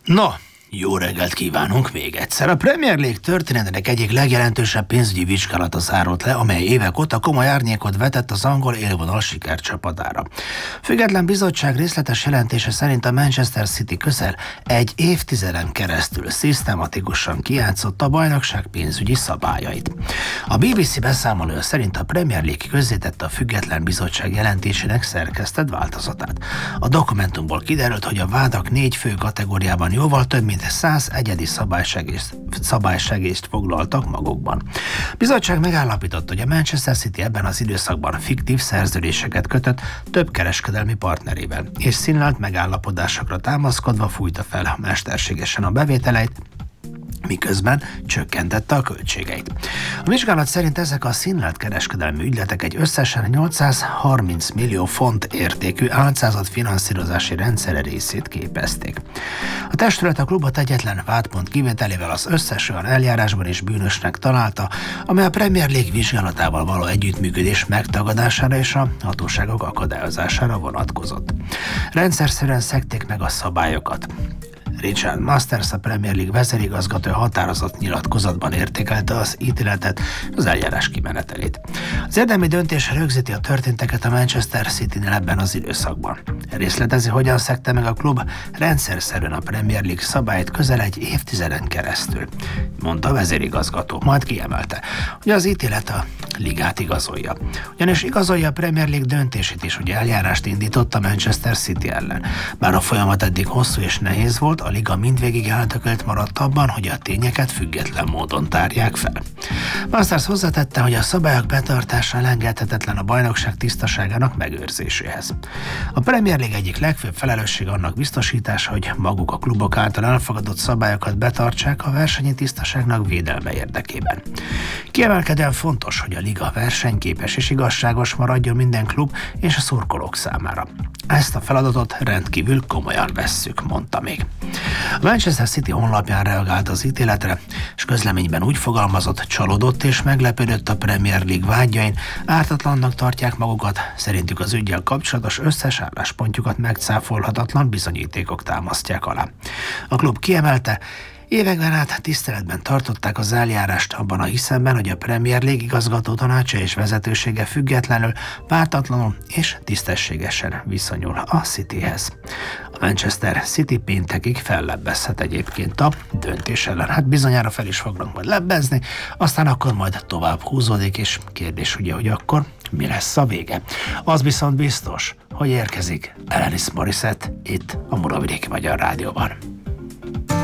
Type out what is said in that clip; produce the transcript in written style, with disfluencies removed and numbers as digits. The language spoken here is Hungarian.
No, jó reggelt kívánunk még egyszer. A Premier League történetének egyik legjelentősebb pénzügyi vizsgálata zárult le, amely évek óta komoly árnyékot vetett az angol élvonal sikercsapatára. Független bizottság részletes jelentése szerint a Manchester City közel egy évtizeden keresztül szisztematikusan kijátszotta a bajnokság pénzügyi szabályait. A BBC beszámolója szerint a Premier League közzétette a független bizottság jelentésének szerkesztett változatát. A dokumentumból kiderült, hogy a vádak 4 fő kategóriában jóval több mint 100 egyedi szabálysegést foglaltak magukban. A bizottság megállapította, hogy a Manchester City ebben az időszakban fiktív szerződéseket kötött több kereskedelmi partnerével, és színlelt megállapodásokra támaszkodva fújta fel mesterségesen a bevételeit, miközben csökkentette a költségeit. A vizsgálat szerint ezek a színlelt kereskedelmi ügyletek egy összesen 830 millió font értékű álcázat finanszírozási rendszere részét képezték. A testület a klubot egyetlen vádpont kivételével az összes olyan eljárásban is bűnösnek találta, amely a Premier League vizsgálatával való együttműködés megtagadására és a hatóságok akadályozására vonatkozott. Rendszerszerűen szegték meg a szabályokat. Richard Masters, a Premier League vezérigazgatója határozott nyilatkozatban értékelte az ítéletet, az eljárás kimenetelét. Az érdemi döntés rögzíti a történteket a Manchester Citynél ebben az időszakban. Részletezi, hogyan szegte meg a klub rendszerszerűen a Premier League szabályt közel egy évtizeden keresztül, mondta a vezérigazgató. Majd kiemelte, hogy az ítélet a ligát igazolja. Ugyanis igazolja a Premier League döntését is, hogy eljárást indított a Manchester City ellen. Bár a folyamat eddig hosszú és nehéz volt, a liga mindvégig eltökélt maradt abban, hogy a tényeket független módon tárják fel. Masters hozzátette, hogy a szabályok betartása elengedhetetlen a bajnokság tisztaságának megőrzéséhez. A Premier League egyik legfőbb felelősség annak biztosítása, hogy maguk a klubok által elfogadott szabályokat betartsák a versenyi tisztaságnak védelme érdekében. Kiemelkedően fontos, hogy a liga versenyképes és igazságos maradjon minden klub és a szurkolók számára. Ezt a feladatot rendkívül komolyan vesszük, mondta még. A Manchester City honlapján reagált az ítéletre, és közleményben úgy fogalmazott, csalódott és meglepődött a Premier League vágyain, ártatlannak tartják magukat, szerintük az üggyel kapcsolatos összes álláspontjukat megcáfolhatatlan bizonyítékok támasztják alá. A klub kiemelte, években át tiszteletben tartották az eljárást abban a hiszemben, hogy a Premier League igazgató tanácsa és vezetősége függetlenül, pártatlanul és tisztességesen viszonyul a Cityhez. A Manchester City péntekig fellebbezhet egyébként a döntés ellen. Hát bizonyára fel is fognak majd lebbezni, aztán akkor majd tovább húzódik, és kérdés ugye, hogy akkor mi lesz a vége. Az viszont biztos, hogy érkezik Alanis Morissette itt a Muravidéki Magyar Rádióban.